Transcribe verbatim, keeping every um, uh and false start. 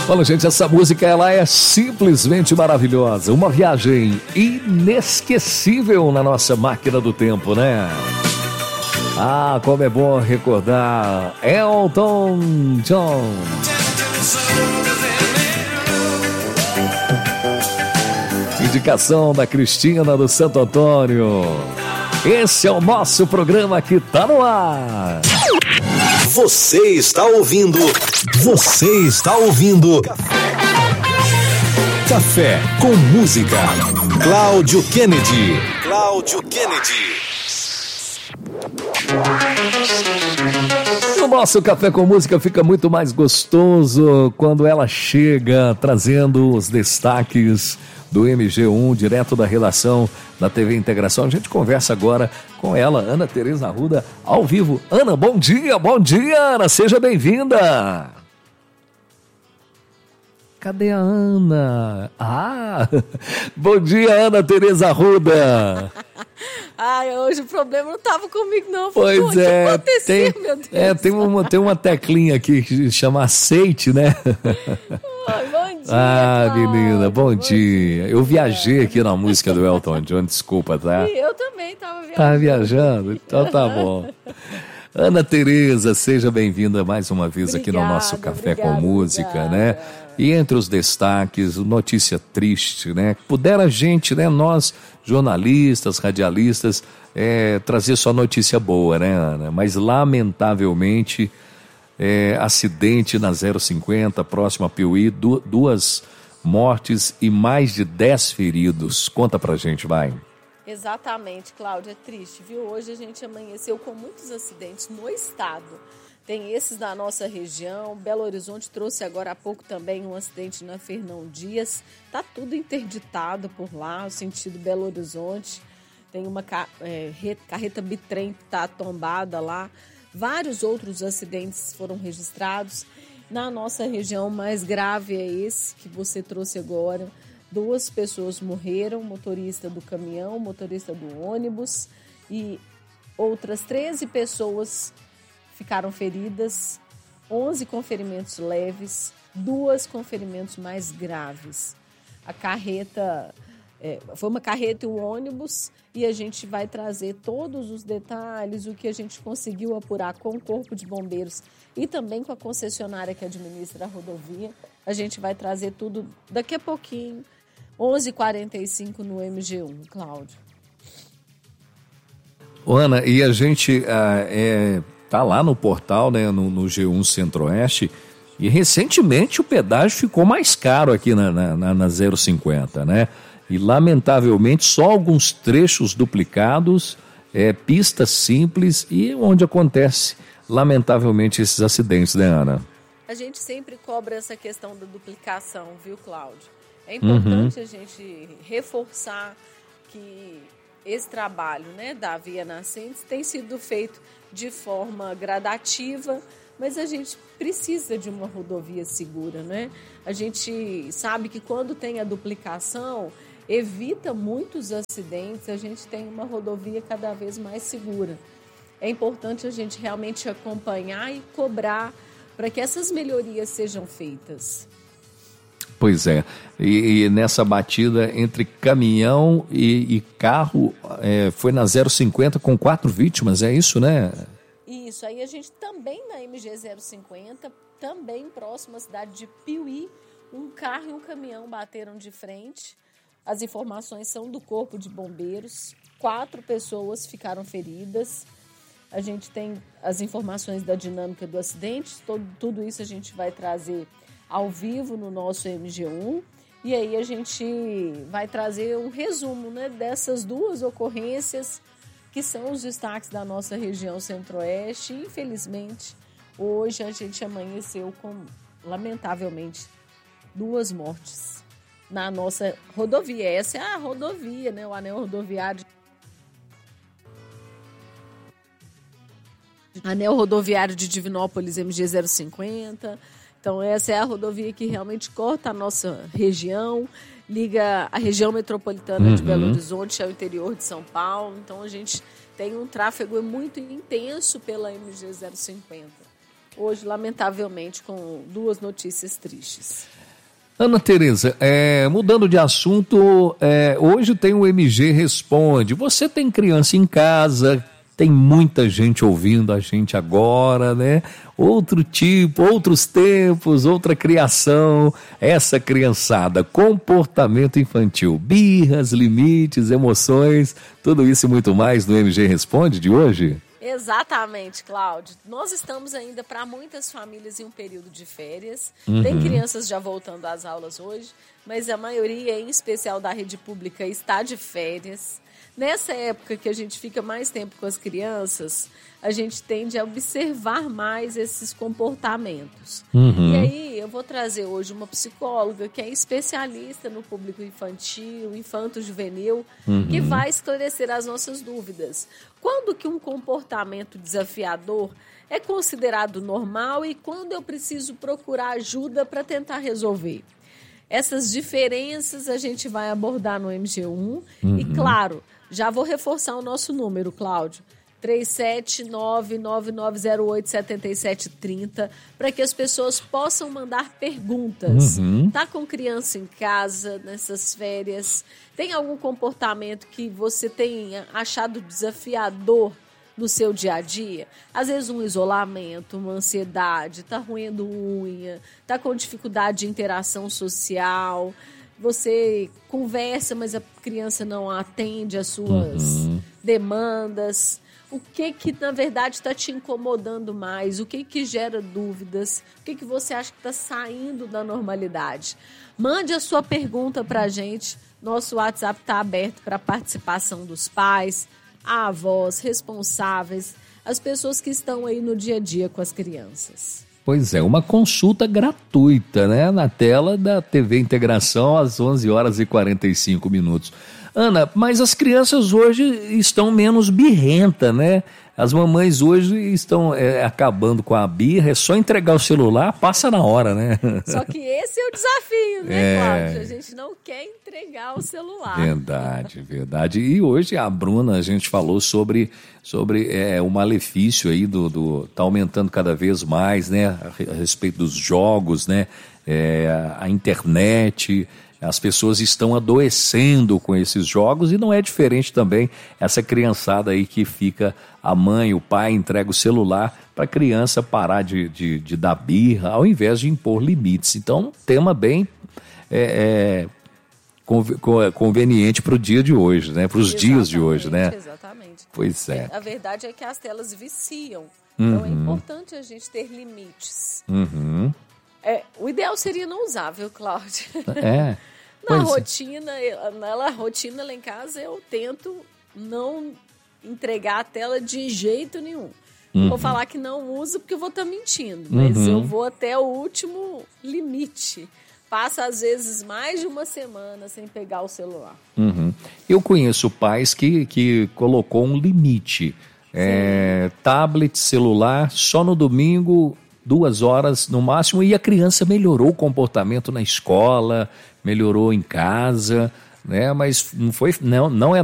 Olha, gente, essa música ela é simplesmente maravilhosa. Uma viagem inesquecível na nossa máquina do tempo, né? Ah, como é bom recordar Elton John. Indicação da Cristina do Santo Antônio. Esse é o nosso programa que tá no ar. Você está ouvindo. Você está ouvindo. Café com Música. Cláudio Kennedy. Cláudio Kennedy. O nosso Café com Música fica muito mais gostoso quando ela chega trazendo os destaques do M G um, direto da redação da T V Integração. A gente conversa agora com ela, Ana Tereza Arruda, ao vivo. Ana, bom dia, bom dia, Ana, seja bem-vinda. Cadê a Ana? Ah, bom dia, Ana Tereza Arruda. Ai, hoje o problema não estava comigo, não. Pois Pô, é, tem, meu Deus. É, tem uma, tem uma teclinha aqui que chama aceite, né? Ai, bom dia, ah, Cláudio. menina, bom, bom dia. dia. Eu viajei dia. aqui na música do Elton John, desculpa, tá? E eu também estava viajando. Tá viajando? Então tá bom. Ana Tereza, seja bem-vinda mais uma vez obrigada, aqui no nosso Café obrigada, com Música, obrigada. né? E entre os destaques, notícia triste, né? Puder a gente, né? Nós, jornalistas, radialistas, é, trazer só notícia boa, né, Ana? Mas, lamentavelmente, é, acidente na zero cinquenta, próximo a Piuí, du- duas mortes e mais de dez feridos. Conta pra gente, vai. Exatamente, Cláudia, é triste, viu? Hoje a gente amanheceu com muitos acidentes no estado. Tem esses na nossa região. Belo Horizonte trouxe agora há pouco também um acidente na Fernão Dias. Tá tudo interditado por lá, o sentido Belo Horizonte. Tem uma é, carreta bitrem que está tombada lá. Vários outros acidentes foram registrados. Na nossa região, mais grave é esse que você trouxe agora. Duas pessoas morreram, motorista do caminhão, motorista do ônibus, e outras treze pessoas ficaram feridas, onze com ferimentos leves, duas com ferimentos mais graves. A carreta, é, foi uma carreta e um ônibus, e a gente vai trazer todos os detalhes, o que a gente conseguiu apurar com o Corpo de Bombeiros e também com a concessionária que administra a rodovia. A gente vai trazer tudo daqui a pouquinho, onze e quarenta e cinco no M G um, Cláudio. Ana, e a gente ah, é, tá lá no portal, né, no, no G um Centro-Oeste, e recentemente o pedágio ficou mais caro aqui na, na, na zero cinquenta, né? E lamentavelmente só alguns trechos duplicados, é, pistas simples e onde acontece lamentavelmente esses acidentes, né, Ana? A gente sempre cobra essa questão da duplicação, viu, Cláudio? É importante uhum. a gente reforçar que esse trabalho, né, da Via Nascentes tem sido feito de forma gradativa, mas a gente precisa de uma rodovia segura, né? A gente sabe que quando tem a duplicação, evita muitos acidentes, a gente tem uma rodovia cada vez mais segura. É importante a gente realmente acompanhar e cobrar para que essas melhorias sejam feitas. Pois é, e, e nessa batida entre caminhão e, e carro, é, foi na zero cinquenta com quatro vítimas, é isso, né? Isso, aí a gente também na M G zero cinquenta, também próximo à cidade de Piuí, um carro e um caminhão bateram de frente. As informações são do Corpo de Bombeiros, quatro pessoas ficaram feridas. A gente tem as informações da dinâmica do acidente, todo, tudo isso a gente vai trazer ao vivo no nosso M G um, e aí a gente vai trazer um resumo, né, dessas duas ocorrências que são os destaques da nossa região Centro-Oeste. E, infelizmente, hoje a gente amanheceu com, lamentavelmente, duas mortes na nossa rodovia. Essa é a rodovia, né, o anel rodoviário. Anel rodoviário de Divinópolis, M G zero cinquenta. Então, essa é a rodovia que realmente corta a nossa região, liga a região metropolitana uhum. de Belo Horizonte ao interior de São Paulo. Então, a gente tem um tráfego muito intenso pela M G zero cinquenta. hoje, lamentavelmente, com duas notícias tristes. Ana Tereza, é, mudando de assunto, é, hoje tem o M G Responde. Você tem criança em casa, tem muita gente ouvindo a gente agora, né? Outro tipo, outros tempos, outra criação. Essa criançada, comportamento infantil, birras, limites, emoções, tudo isso e muito mais no M G Responde de hoje? Exatamente, Cláudio. Nós estamos ainda, para muitas famílias, em um período de férias. Uhum. Tem crianças já voltando às aulas hoje, mas a maioria, em especial da rede pública, está de férias. Nessa época que a gente fica mais tempo com as crianças, a gente tende a observar mais esses comportamentos. Uhum. E aí, eu vou trazer hoje uma psicóloga que é especialista no público infantil, infanto-juvenil, uhum. que vai esclarecer as nossas dúvidas. Quando que um comportamento desafiador é considerado normal e quando eu preciso procurar ajuda para tentar resolver? Essas diferenças a gente vai abordar no M G um uhum. e, claro, já vou reforçar o nosso número, Cláudio, três sete nove, nove nove zero oito, sete sete três zero, para que as pessoas possam mandar perguntas. Uhum. Tá com criança em casa, nessas férias? Tem algum comportamento que você tenha achado desafiador no seu dia a dia? Às vezes um isolamento, uma ansiedade, tá roendo unha, tá com dificuldade de interação social, você conversa, mas a criança não atende às suas uhum. demandas. O que que, na verdade, está te incomodando mais? O que que gera dúvidas? O que que você acha que está saindo da normalidade? Mande a sua pergunta para a gente. Nosso WhatsApp está aberto para a participação dos pais, avós, responsáveis, as pessoas que estão aí no dia a dia com as crianças. Pois é, uma consulta gratuita, né? Na tela da T V Integração às onze horas e quarenta e cinco minutos. Ana, mas as crianças hoje estão menos birrentas, né? As mamães hoje estão é, acabando com a birra, é só entregar o celular, passa na hora, né? Só que esse é o desafio, né, é... Cláudia? A gente não quer entregar o celular. Verdade, verdade. E hoje a Bruna, a gente falou sobre, sobre é, o malefício aí do, do... tá aumentando cada vez mais, né? A, a respeito dos jogos, né? É, a internet... As pessoas estão adoecendo com esses jogos e não é diferente também essa criançada aí que fica, a mãe, o pai entrega o celular para a criança parar de, de, de dar birra ao invés de impor limites. Então, um tema bem é, é, conveniente para o dia de hoje, né? Para os dias de hoje, né? Exatamente. Pois é. A verdade é que as telas viciam, uhum. então é importante a gente ter limites. Uhum. É, o ideal seria não usar, viu, Cláudia? É. Na rotina, na rotina lá em casa, eu tento não entregar a tela de jeito nenhum. Uhum. Vou falar que não uso porque eu vou estar mentindo, mas uhum. eu vou até o último limite. Passa, às vezes, mais de uma semana sem pegar o celular. Uhum. Eu conheço pais que, que colocou um limite. É, tablet, celular, só no domingo... duas horas no máximo, e a criança melhorou o comportamento na escola, melhorou em casa, né? Mas não foi, não, não é